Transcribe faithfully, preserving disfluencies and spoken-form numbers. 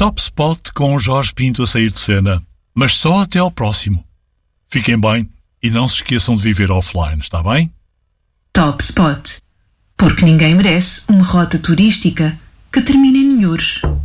Top Spot com o Jorge Pinto a sair de cena, mas só até ao próximo. Fiquem bem e não se esqueçam de viver offline, está bem? Top Spot. Porque ninguém merece uma rota turística que termine em Nhures.